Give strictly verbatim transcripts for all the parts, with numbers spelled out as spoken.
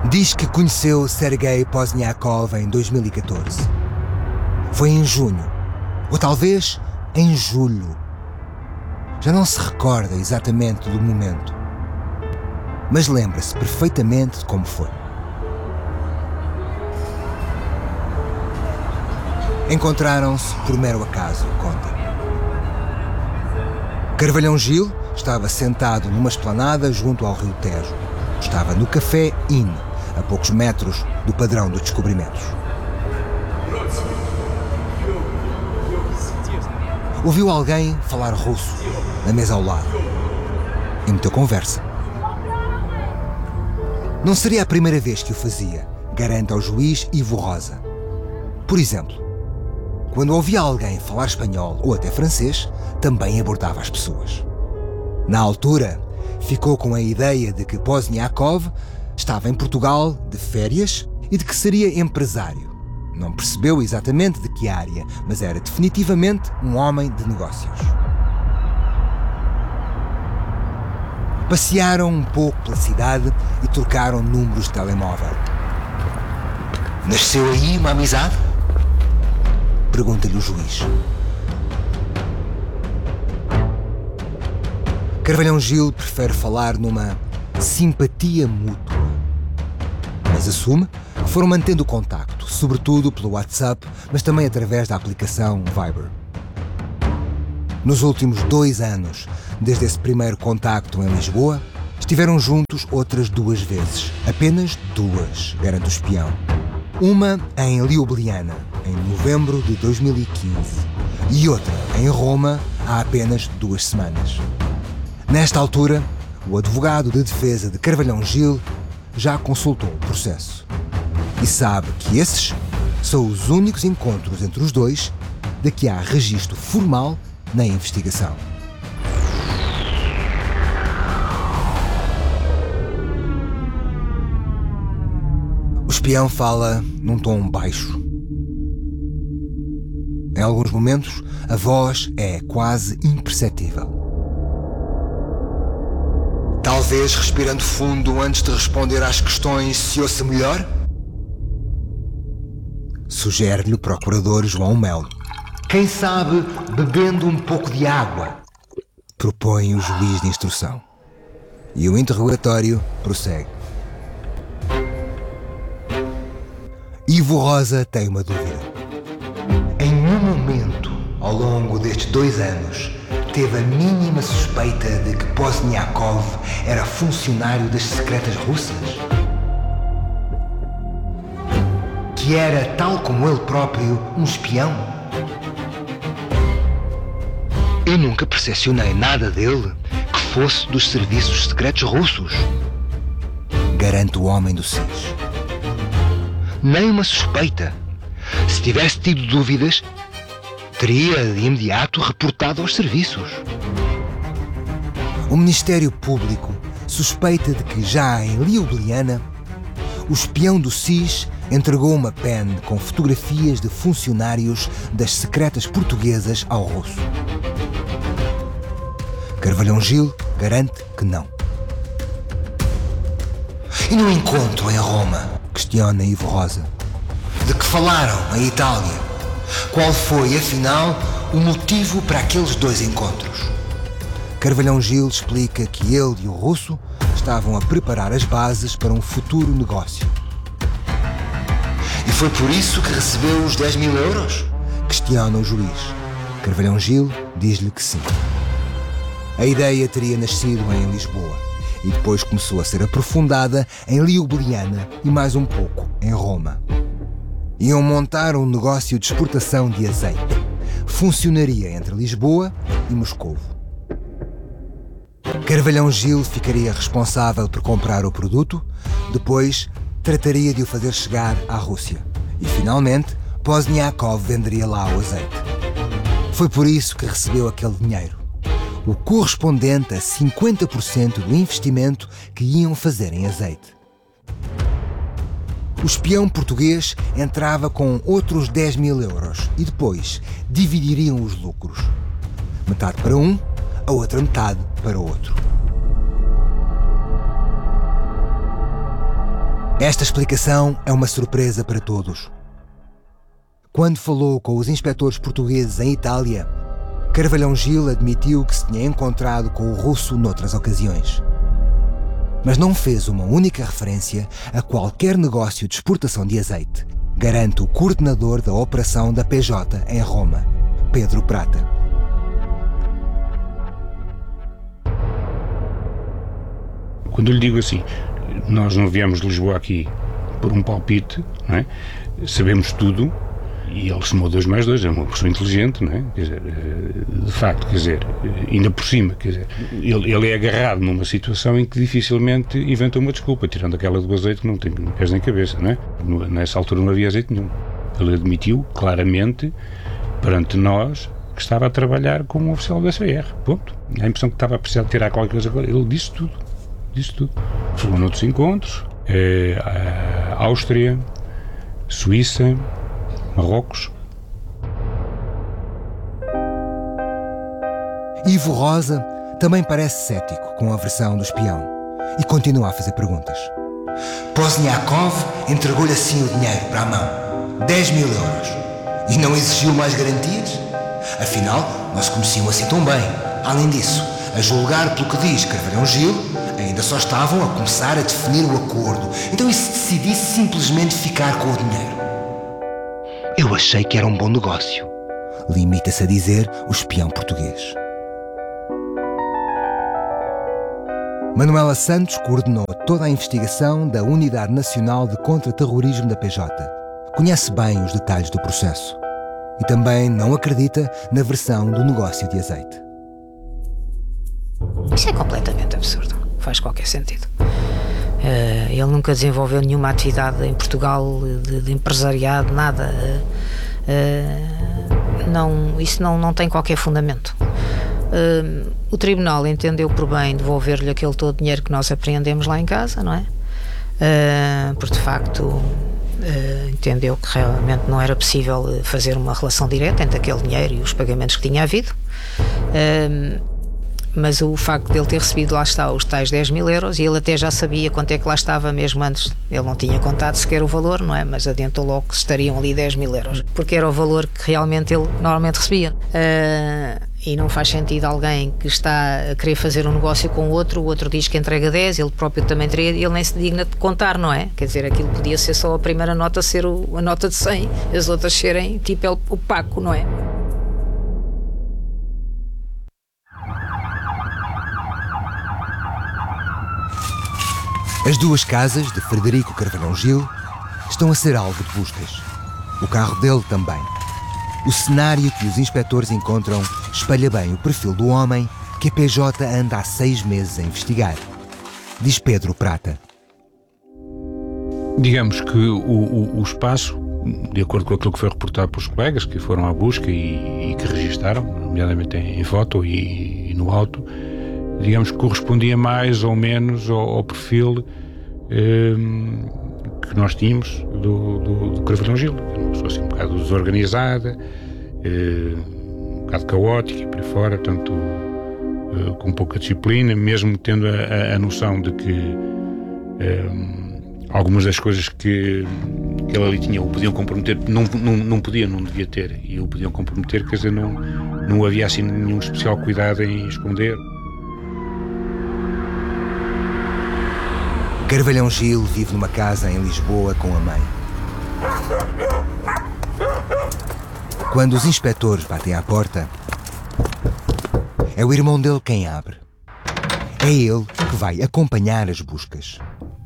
Diz que conheceu Sergei Pozniakov em dois mil e catorze. Foi em junho, ou talvez em julho. Já não se recorda exatamente do momento, mas lembra-se perfeitamente de como foi. Encontraram-se por mero acaso, conta. Carvalhão Gil estava sentado numa esplanada junto ao rio Tejo. Estava no Café Inn, a poucos metros do Padrão dos Descobrimentos. Ouviu alguém falar russo na mesa ao lado e meteu conversa. Não seria a primeira vez que o fazia, garante ao juiz Ivo Rosa. Por exemplo, quando ouvia alguém falar espanhol ou até francês, também abordava as pessoas. Na altura, ficou com a ideia de que Pozniakov estava em Portugal de férias e de que seria empresário. Não percebeu exatamente de que área, mas era definitivamente um homem de negócios. Passearam um pouco pela cidade e trocaram números de telemóvel. Nasceu aí uma amizade? Pergunta-lhe o juiz. Carvalhão Gil prefere falar numa simpatia mútua, mas assume que foram mantendo o contacto, sobretudo pelo WhatsApp, mas também através da aplicação Viber. Nos últimos dois anos, desde esse primeiro contacto em Lisboa, estiveram juntos outras duas vezes. Apenas duas, garante o espião. Uma em Ljubljana, em novembro de dois mil e quinze, e outra em Roma, há apenas duas semanas. Nesta altura, o advogado de defesa de Carvalhão Gil já consultou o processo e sabe que esses são os únicos encontros entre os dois de que há registro formal na investigação. O espião fala num tom baixo. Em alguns momentos, a voz é quase imperceptível. Talvez respirando fundo antes de responder às questões se ouça melhor? Sugere-lhe o procurador João Melo. Quem sabe bebendo um pouco de água? Propõe o juiz de instrução. E o interrogatório prossegue. Ivo Rosa tem uma dúvida. Em nenhum momento, ao longo destes dois anos, teve a mínima suspeita de que Pozniakov era funcionário das secretas russas? Que era, tal como ele próprio, um espião? Eu nunca percepcionei nada dele que fosse dos serviços secretos russos, garante o homem do S I S. Nem uma suspeita. Se tivesse tido dúvidas, teria de imediato reportado aos serviços. O Ministério Público suspeita de que, já em Ljubljana, o espião do S I S entregou uma pen com fotografias de funcionários das secretas portuguesas ao russo. Carvalhão Gil garante que não. E no encontro em Roma, questiona Ivo Rosa, de que falaram em Itália, qual foi, afinal, o motivo para aqueles dois encontros? Carvalhão Gil explica que ele e o russo estavam a preparar as bases para um futuro negócio. E foi por isso que recebeu os dez mil euros? Questiona o juiz. Carvalhão Gil diz-lhe que sim. A ideia teria nascido em Lisboa e depois começou a ser aprofundada em Ljubljana e mais um pouco em Roma. Iam montar um negócio de exportação de azeite. Funcionaria entre Lisboa e Moscovo. Carvalhão Gil ficaria responsável por comprar o produto, depois trataria de o fazer chegar à Rússia e, finalmente, Pozniakov venderia lá o azeite. Foi por isso que recebeu aquele dinheiro, o correspondente a cinquenta por cento do investimento que iam fazer em azeite. O espião português entrava com outros dez mil euros e depois dividiriam os lucros. Metade para um, a outra metade para o outro. Esta explicação é uma surpresa para todos. Quando falou com os inspectores portugueses em Itália, Carvalhão Gil admitiu que se tinha encontrado com o russo noutras ocasiões. Mas não fez uma única referência a qualquer negócio de exportação de azeite, garante o coordenador da operação da P J em Roma, Pedro Prata. Quando eu lhe digo assim, nós não viemos de Lisboa aqui por um palpite, não é? Sabemos tudo, e ele somou dois mais dois, é uma pessoa inteligente, não é? Quer dizer, de facto, quer dizer, ainda por cima, quer dizer, ele, ele é agarrado numa situação em que dificilmente inventa uma desculpa, tirando aquela do azeite que não tem pés nem cabeça, não é? Nessa altura não havia azeite nenhum. Ele admitiu claramente perante nós que estava a trabalhar como um oficial da C R, ponto. A impressão que estava a precisar de tirar qualquer coisa agora, ele disse tudo, disse tudo. Falou noutros encontros, é, a Áustria, Suíça, Marrocos. Ivo Rosa também parece cético com a versão do espião e continua a fazer perguntas. Pozniakov entregou-lhe assim o dinheiro para a mão, dez mil euros, e não exigiu mais garantias? Afinal, não se conheciam assim tão bem. Além disso, a julgar pelo que diz Carvalhão Gil, ainda só estavam a começar a definir o acordo. Então e se decidisse simplesmente ficar com o dinheiro? Eu achei que era um bom negócio, limita-se a dizer o espião português. Manuela Santos coordenou toda a investigação da Unidade Nacional de Contra-Terrorismo da P J. Conhece bem os detalhes do processo e também não acredita na versão do negócio de azeite. Isso é completamente absurdo, faz qualquer sentido. Uh, ele nunca desenvolveu nenhuma atividade em Portugal de, de empresariado, nada. Uh, não, isso não, não tem qualquer fundamento. Uh, o tribunal entendeu por bem devolver-lhe aquele todo o dinheiro que nós apreendemos lá em casa, não é? Uh, porque de facto uh, entendeu que realmente não era possível fazer uma relação direta entre aquele dinheiro e os pagamentos que tinha havido. Uh, Mas o facto de ele ter recebido, lá está, os tais dez mil euros, e ele até já sabia quanto é que lá estava mesmo antes. Ele não tinha contado sequer o valor, não é? Mas adiantou logo que estariam ali dez mil euros, porque era o valor que realmente ele normalmente recebia. Uh, e não faz sentido alguém que está a querer fazer um negócio com o outro, o outro diz que entrega dez, ele próprio também teria, ele nem se digna de contar, não é? Quer dizer, aquilo podia ser só a primeira nota ser o, a nota de cem, as outras serem tipo o Paco, não é? As duas casas de Frederico Carvalhão Gil estão a ser alvo de buscas. O carro dele também. O cenário que os inspectores encontram espelha bem o perfil do homem que a P J anda há seis meses a investigar. Diz Pedro Prata. Digamos que o, o, o espaço, de acordo com aquilo que foi reportado pelos colegas que foram à busca e, e que registaram, nomeadamente em, em foto e, e no auto, digamos que correspondia mais ou menos ao, ao perfil eh, que nós tínhamos do, do, do Carvalhão Gil. Uma pessoa assim um bocado desorganizada, eh, um bocado caótica e por aí fora, portanto, eh, com pouca disciplina, mesmo tendo a, a, a noção de que eh, algumas das coisas que, que ele ali tinha o podiam comprometer, não, não, não podia, não devia ter, e o podiam comprometer, quer dizer, não, não havia assim nenhum especial cuidado em esconder. Carvalhão Gil vive numa casa em Lisboa com a mãe. Quando os inspectores batem à porta, é o irmão dele quem abre. É ele que vai acompanhar as buscas.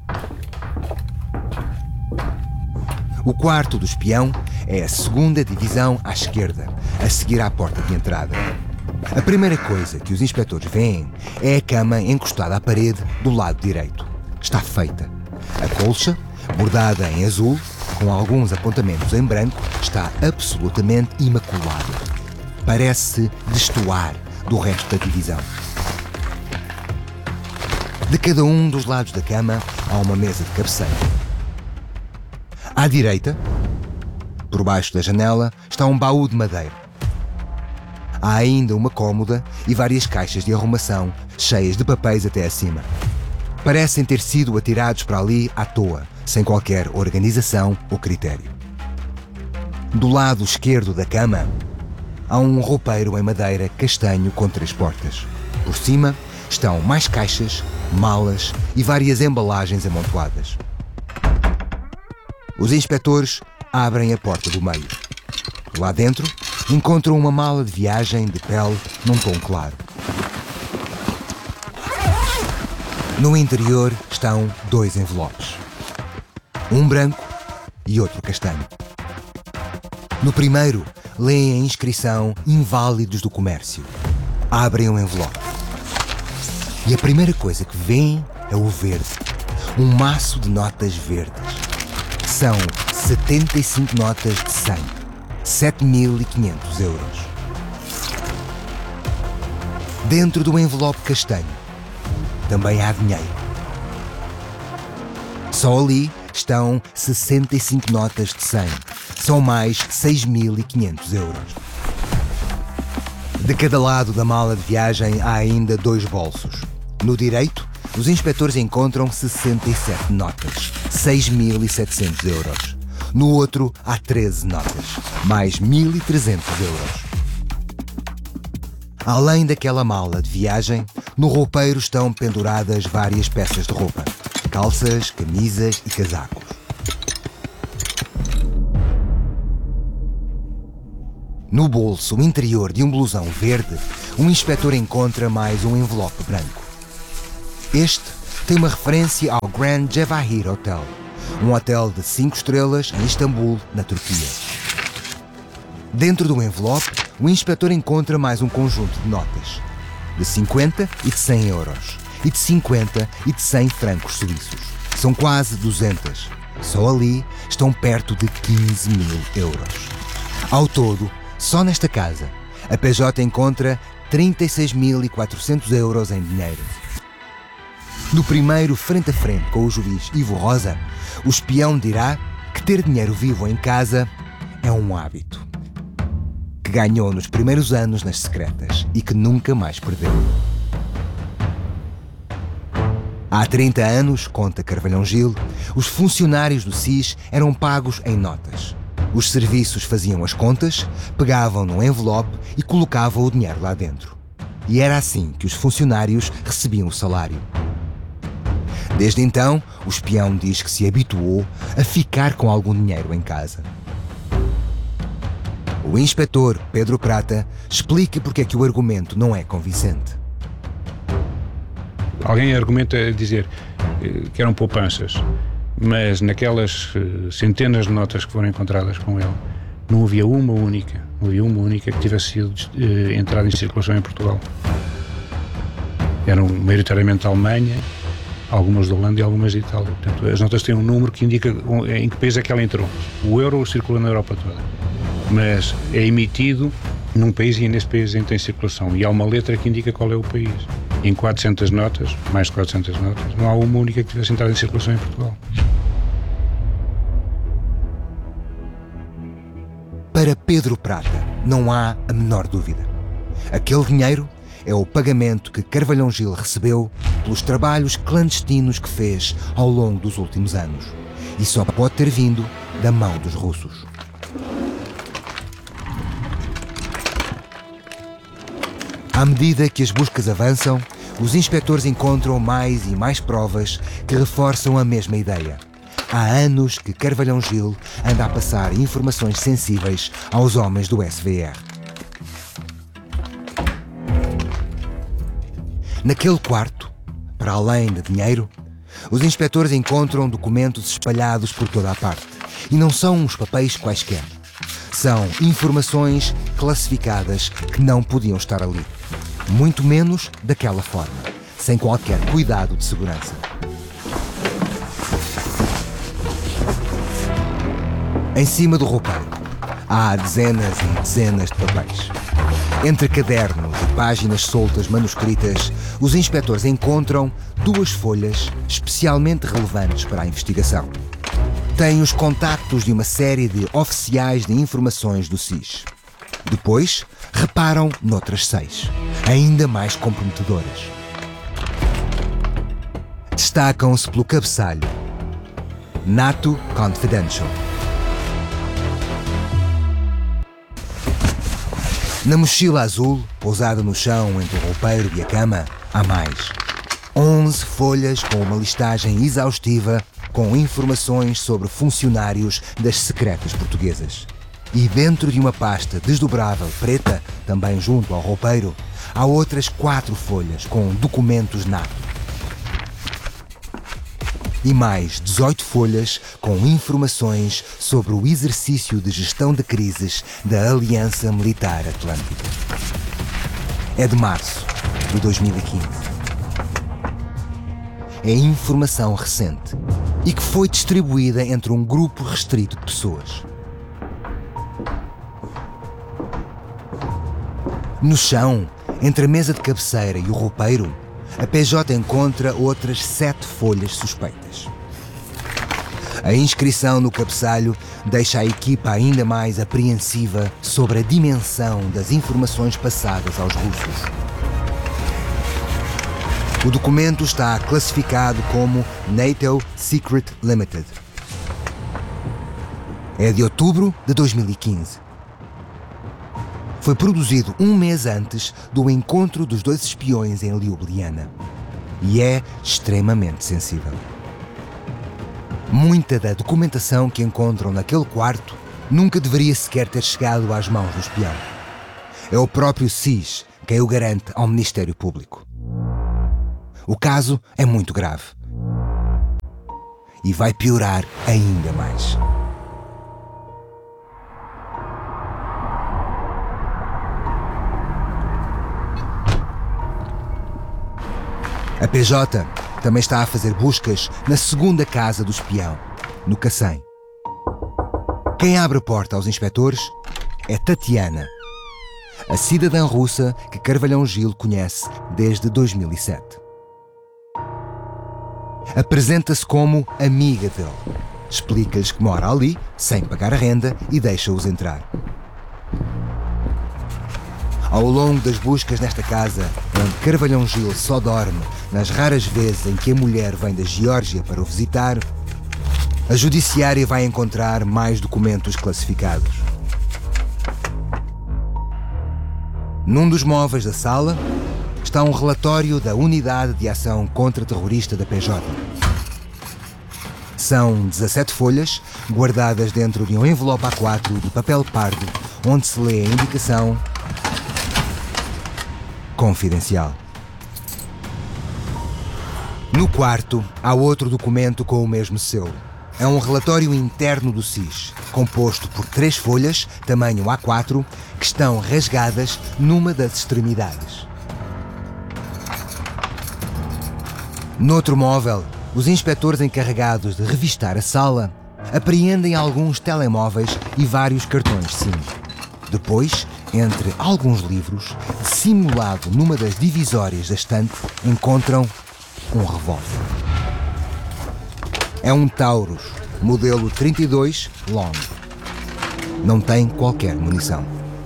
O quarto do espião é a segunda divisão à esquerda, a seguir à porta de entrada. A primeira coisa que os inspectores veem é a cama encostada à parede do lado direito. Está feita. A colcha, bordada em azul, com alguns apontamentos em branco, está absolutamente imaculada. Parece destoar do resto da divisão. De cada um dos lados da cama há uma mesa de cabeceira. À direita, por baixo da janela, está um baú de madeira. Há ainda uma cômoda e várias caixas de arrumação cheias de papéis até acima. parecem ter sido atirados para ali à toa, sem qualquer organização ou critério. Do lado esquerdo da cama, há um roupeiro em madeira castanho com três portas. Por cima estão mais caixas, malas e várias embalagens amontoadas. Os inspetores abrem a porta do meio. Lá dentro, encontram uma mala de viagem de pele num tom claro. No interior estão dois envelopes. Um branco e outro castanho. No primeiro, leem a inscrição Inválidos do Comércio. Abrem o envelope. E a primeira coisa que veem é o verde. Um maço de notas verdes. São setenta e cinco notas de cem. sete mil e quinhentos euros. Dentro do envelope castanho também há dinheiro. Só ali estão sessenta e cinco notas de cem. São mais seis mil e quinhentos euros. De cada lado da mala de viagem há ainda dois bolsos. No direito, os inspetores encontram sessenta e sete notas, seis mil e setecentos euros. No outro, há treze notas, mais mil e trezentos euros. Além daquela mala de viagem, no roupeiro estão penduradas várias peças de roupa, calças, camisas e casacos. No bolso interior de um blusão verde, um inspetor encontra mais um envelope branco. Este tem uma referência ao Grand Cevahir Hotel, um hotel de cinco estrelas em Istambul, na Turquia. Dentro do envelope, o inspetor encontra mais um conjunto de notas, de cinquenta e de cem euros, e de cinquenta e de cem francos suíços. São quase duzentas. Só ali estão perto de quinze mil euros. Ao todo, só nesta casa, a P J encontra trinta e seis mil e quatrocentos euros em dinheiro. No primeiro frente a frente com o juiz Ivo Rosa, o espião dirá que ter dinheiro vivo em casa é um hábito que ganhou nos primeiros anos nas secretas e que nunca mais perdeu. Há trinta anos, conta Carvalhão Gil, os funcionários do S I S eram pagos em notas. Os serviços faziam as contas, pegavam num envelope e colocavam o dinheiro lá dentro. E era assim que os funcionários recebiam o salário. Desde então, o espião diz que se habituou a ficar com algum dinheiro em casa. O inspetor Pedro Prata explica porque é que o argumento não é convincente. Alguém argumenta a dizer que eram poupanças, mas naquelas centenas de notas que foram encontradas com ele, não havia uma única, não havia uma única que tivesse sido eh, entrada em circulação em Portugal. Eram maioritariamente da Alemanha, algumas da Holanda e algumas de Itália. Portanto, as notas têm um número que indica em que país é que ela entrou. O euro circula na Europa toda, mas é emitido num país e nesse país em tem circulação. E há uma letra que indica qual é o país. Em quatrocentas notas, mais de quatrocentas notas, não há uma única que tivesse entrado em circulação em Portugal. Para Pedro Prata, não há a menor dúvida. Aquele dinheiro é o pagamento que Carvalhão Gil recebeu pelos trabalhos clandestinos que fez ao longo dos últimos anos. E só pode ter vindo da mão dos russos. À medida que as buscas avançam, os inspetores encontram mais e mais provas que reforçam a mesma ideia. Há anos que Carvalhão Gil anda a passar informações sensíveis aos homens do S V R. Naquele quarto, para além de dinheiro, os inspetores encontram documentos espalhados por toda a parte. E não são uns papéis quaisquer. São informações classificadas que não podiam estar ali. Muito menos daquela forma, sem qualquer cuidado de segurança. Em cima do roupeiro, há dezenas e dezenas de papéis. Entre cadernos e páginas soltas manuscritas, os inspetores encontram duas folhas especialmente relevantes para a investigação. Têm os contactos de uma série de oficiais de informações do S I S. Depois, reparam noutras seis, ainda mais comprometedoras. destacam-se pelo cabeçalho NATO Confidential. Na mochila azul, pousada no chão entre o roupeiro e a cama, há mais. onze folhas com uma listagem exaustiva com informações sobre funcionários das secretas portuguesas. E dentro de uma pasta desdobrável preta, também junto ao roupeiro, há outras quatro folhas com documentos NATO. E mais dezoito folhas com informações sobre o exercício de gestão de crises da Aliança Militar Atlântica. É de março de dois mil e quinze. É informação recente e que foi distribuída entre um grupo restrito de pessoas. No chão, entre a mesa de cabeceira e o roupeiro, a P J encontra outras sete folhas suspeitas. A inscrição no cabeçalho deixa a equipa ainda mais apreensiva sobre a dimensão das informações passadas aos russos. O documento está classificado como NATO Secret Limited. É de outubro de dois mil e quinze. Foi produzido um mês antes do encontro dos dois espiões em Ljubljana e é extremamente sensível. Muita da documentação que encontram naquele quarto nunca deveria sequer ter chegado às mãos do espião. É o próprio S I S quem o garante ao Ministério Público. O caso é muito grave e vai piorar ainda mais. A P J também está a fazer buscas na segunda casa do espião, no Cacém. Quem abre a porta aos inspetores é Tatiana, a cidadã russa que Carvalhão Gil conhece desde dois mil e sete. Apresenta-se como amiga dele. Explica-lhes que mora ali, sem pagar a renda, e deixa-os entrar. Ao longo das buscas nesta casa, onde Carvalhão Gil só dorme nas raras vezes em que a mulher vem da Geórgia para o visitar, a judiciária vai encontrar mais documentos classificados. Num dos móveis da sala está um relatório da Unidade de Ação Contra-Terrorista da P J. São dezassete folhas guardadas dentro de um envelope A quatro de papel pardo, onde se lê a indicação confidencial. No quarto, há outro documento com o mesmo selo. É um relatório interno do S I S, composto por três folhas, tamanho A quatro, que estão rasgadas numa das extremidades. Noutro móvel, os inspetores encarregados de revistar a sala apreendem alguns telemóveis e vários cartões SIM. Depois, entre alguns livros, simulado numa das divisórias da estante, encontram um revólver. É um Taurus, modelo trinta e dois Long. Não tem qualquer munição.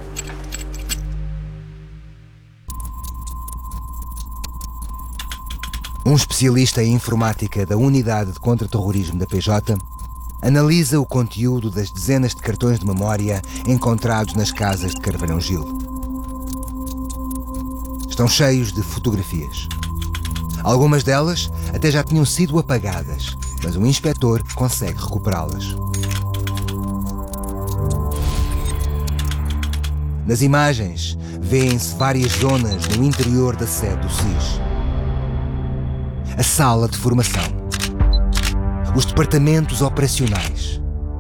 Um especialista em informática da Unidade de Contra-Terrorismo da P J analisa o conteúdo das dezenas de cartões de memória encontrados nas casas de Carvalhão Gil. Estão cheios de fotografias. Algumas delas até já tinham sido apagadas, mas o inspetor consegue recuperá-las. Nas imagens, vêem-se várias zonas no interior da sede do S I S. A sala de formação, os departamentos operacionais,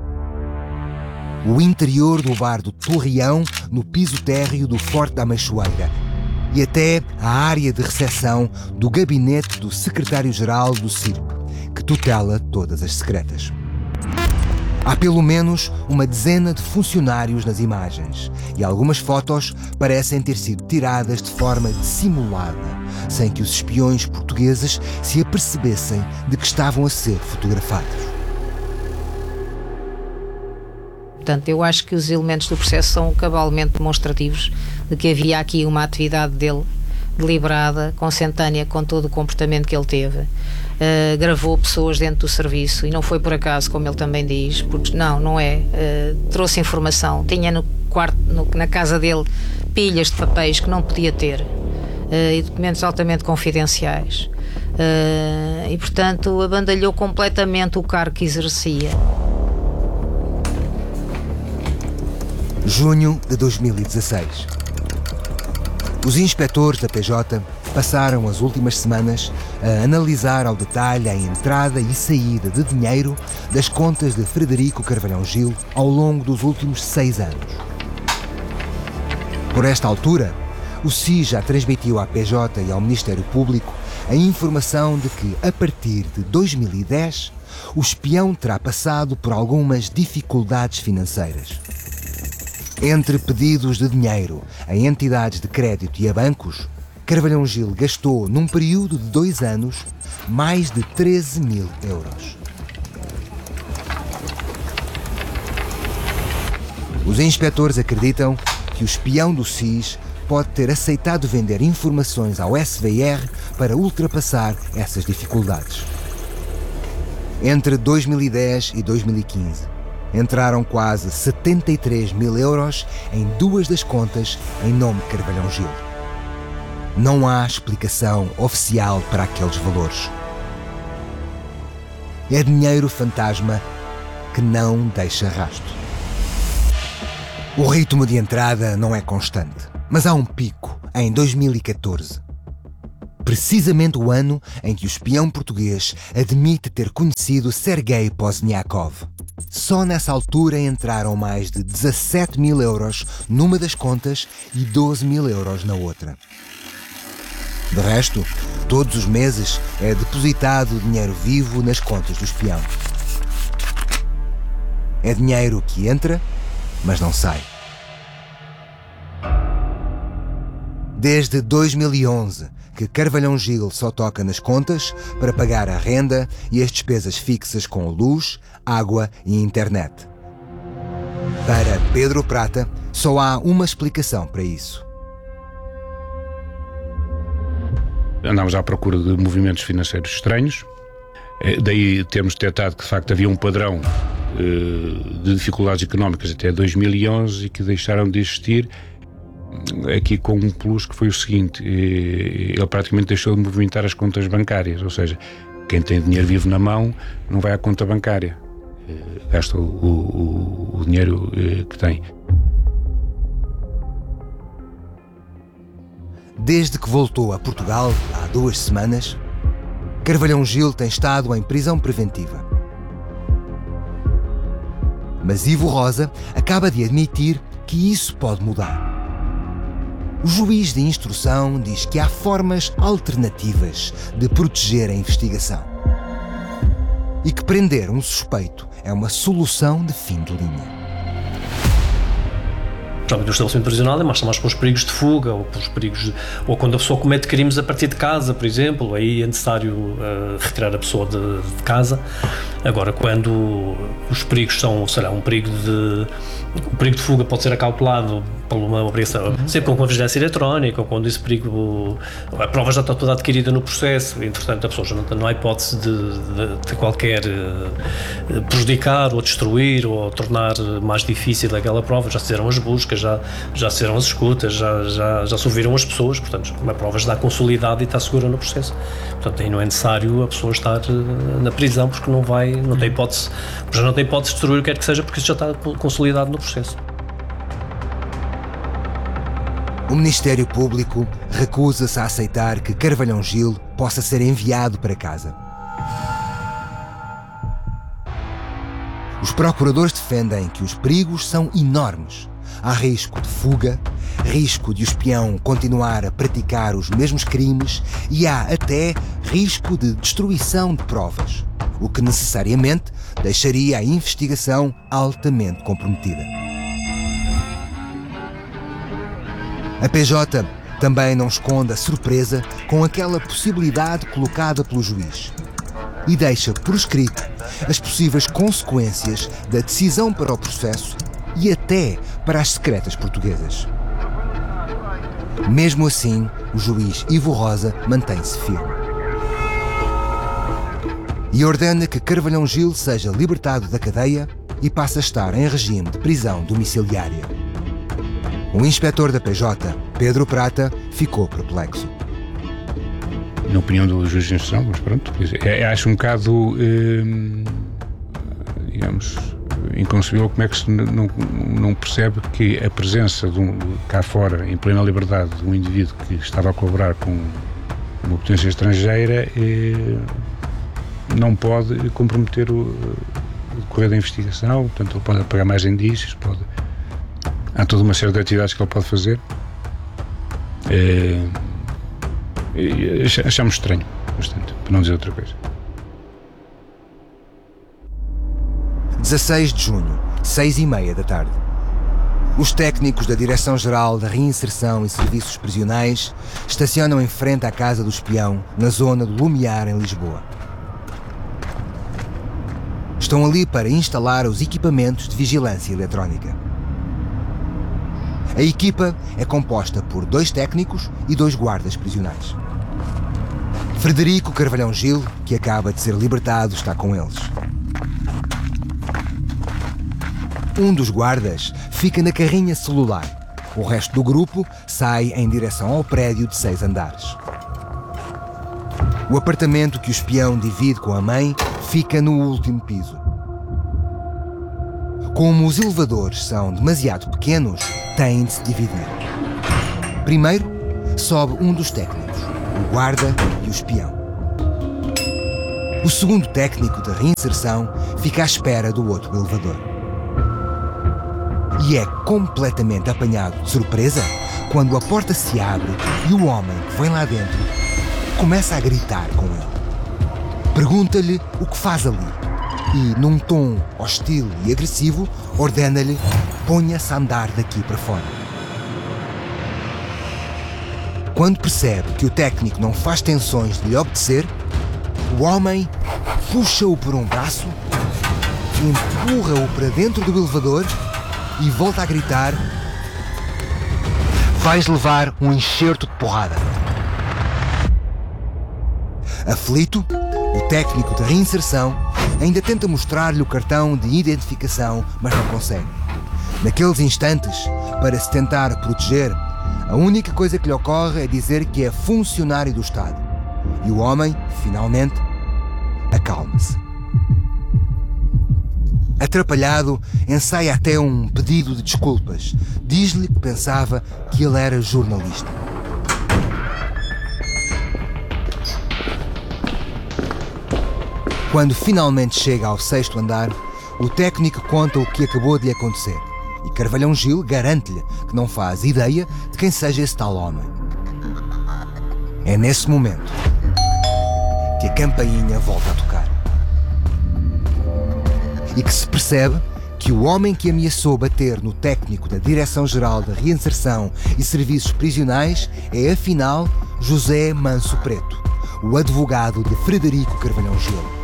o interior do bar do Torreão no piso térreo do Forte da Machoeira e até a área de recepção do gabinete do secretário-geral do C I R P, que tutela todas as secretas. Há pelo menos uma dezena de funcionários nas imagens e algumas fotos parecem ter sido tiradas de forma dissimulada, sem que os espiões portugueses se apercebessem de que estavam a ser fotografados. Portanto, eu acho que os elementos do processo são cabalmente demonstrativos de que havia aqui uma atividade dele deliberada, consentânea com todo o comportamento que ele teve, Uh, gravou pessoas dentro do serviço, e não foi por acaso, como ele também diz, porque não, não é, uh, trouxe informação, tinha no quarto, no, na casa dele, pilhas de papéis que não podia ter, uh, e documentos altamente confidenciais, uh, e portanto abandalhou completamente o cargo que exercia. Junho de dois mil e dezasseis. Os inspectores da P J passaram as últimas semanas a analisar ao detalhe a entrada e saída de dinheiro das contas de Frederico Carvalhão Gil ao longo dos últimos seis anos. Por esta altura, o S I S já transmitiu à P J e ao Ministério Público a informação de que, a partir de dois mil e dez, o espião terá passado por algumas dificuldades financeiras. Entre pedidos de dinheiro a entidades de crédito e a bancos, Carvalhão Gil gastou, num período de dois anos, mais de treze mil euros. Os inspectores acreditam que o espião do S I S pode ter aceitado vender informações ao S V R para ultrapassar essas dificuldades. Entre dois mil e dez e dois mil e quinze, entraram quase setenta e três mil euros em duas das contas em nome de Carvalhão Gil. Não há explicação oficial para aqueles valores. É dinheiro fantasma que não deixa rastro. O ritmo de entrada não é constante, mas há um pico em dois mil e catorze. Precisamente o ano em que o espião português admite ter conhecido Sergei Pozniakov. Só nessa altura entraram mais de dezassete mil euros numa das contas e doze mil euros na outra. De resto, todos os meses é depositado dinheiro vivo nas contas do espião. É dinheiro que entra, mas não sai. Desde dois mil e onze, que Carvalhão Gil só toca nas contas para pagar a renda e as despesas fixas com luz, água e internet. Para Pedro Prata, só há uma explicação para isso. Andámos à procura de movimentos financeiros estranhos, daí temos detectado que de facto havia um padrão de dificuldades económicas até dois mil e onze e que deixaram de existir, aqui com um plus que foi o seguinte: ele praticamente deixou de movimentar as contas bancárias, ou seja, quem tem dinheiro vivo na mão não vai à conta bancária, gasta o, o, o dinheiro que tem. Desde que voltou a Portugal, há duas semanas, Carvalhão Gil tem estado em prisão preventiva. Mas Ivo Rosa acaba de admitir que isso pode mudar. O juiz de instrução diz que há formas alternativas de proteger a investigação e que prender um suspeito é uma solução de fim de linha. Geralmente o estabelecimento prisional é mais, mais para os perigos de fuga ou, para os perigos de, ou quando a pessoa comete crimes a partir de casa, por exemplo, aí é necessário uh, retirar a pessoa de, de casa. Agora, quando os perigos são, sei lá, um perigo de o perigo de fuga pode ser acautelado por uma obrigação, uhum. sempre com uma vigilância eletrónica, ou quando esse perigo, a prova já está toda adquirida no processo, e, entretanto a pessoa já não, não há hipótese de, de, de qualquer uh, prejudicar ou destruir ou tornar mais difícil aquela prova. Já se fizeram as buscas, já, já se fizeram as escutas, já, já, já se ouviram as pessoas, portanto a prova já está consolidada e está segura no processo. Portanto aí não é necessário a pessoa estar uh, na prisão, porque não vai, não tem hipótese, já não tem hipótese de destruir o que quer que seja, porque isso já está consolidado no processo. O Ministério Público recusa-se a aceitar que Carvalhão Gil possa ser enviado para casa. Os procuradores defendem que os perigos são enormes. Há risco de fuga, risco de o espião continuar a praticar os mesmos crimes e há até risco de destruição de provas, o que necessariamente deixaria a investigação altamente comprometida. A P J também não esconde a surpresa com aquela possibilidade colocada pelo juiz e deixa por escrito as possíveis consequências da decisão para o processo e até para as secretas portuguesas. Mesmo assim, o juiz Ivo Rosa mantém-se firme. e ordena que Carvalhão Gil seja libertado da cadeia e passe a estar em regime de prisão domiciliária. O inspetor da P J, Pedro Prata, ficou perplexo. Na opinião do juiz de instrução, mas pronto, é, acho um bocado, eh, digamos, inconcebível como é que se não, não percebe que a presença de um, cá fora, em plena liberdade, de um indivíduo que estava a colaborar com uma potência estrangeira eh, não pode comprometer o, o decorrer da investigação. Portanto, ele pode apagar mais indícios, pode, há toda uma série de atividades que ele pode fazer. Eh, achamos estranho, bastante, para não dizer outra coisa. dezasseis de junho, seis e meia da tarde. Os técnicos da Direção-Geral da Reinserção e Serviços Prisionais estacionam em frente à casa do espião, na zona do Lumiar, em Lisboa. Estão ali para instalar os equipamentos de vigilância eletrónica. A equipa é composta por dois técnicos e dois guardas prisionais. Frederico Carvalhão Gil, que acaba de ser libertado, está com eles. Um dos guardas fica na carrinha celular. O resto do grupo sai em direção ao prédio de seis andares. O apartamento que o espião divide com a mãe fica no último piso. Como os elevadores são demasiado pequenos, têm de se dividir. Primeiro, sobe um dos técnicos, o guarda e o espião. O segundo técnico da reinserção fica à espera do outro elevador. E é completamente apanhado de surpresa quando a porta se abre e o homem que vem lá dentro começa a gritar com ele. Pergunta-lhe o que faz ali e, num tom hostil e agressivo, ordena-lhe: ponha-se a andar daqui para fora. Quando percebe que o técnico não faz tensões de lhe obedecer, o homem puxa-o por um braço, empurra-o para dentro do elevador e volta a gritar: vais levar um enxerto de porrada. Aflito, o técnico de reinserção ainda tenta mostrar-lhe o cartão de identificação, mas não consegue. Naqueles instantes, para se tentar proteger, a única coisa que lhe ocorre é dizer que é funcionário do Estado. E o homem, finalmente, acalma-se. Atrapalhado, ensaia até um pedido de desculpas. Diz-lhe que pensava que ele era jornalista. Quando finalmente chega ao sexto andar, o técnico conta o que acabou de lhe acontecer. E Carvalhão Gil garante-lhe que não faz ideia de quem seja esse tal homem. É nesse momento que a campainha volta a tocar. E que se percebe que o homem que ameaçou bater no técnico da Direção-Geral da Reinserção e Serviços Prisionais é, afinal, José Manso Preto, o advogado de Frederico Carvalhão Gil.